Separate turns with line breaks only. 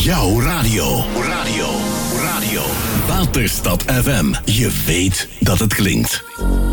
Jouw radio. Radio. Waterstad FM. Je weet dat het klinkt.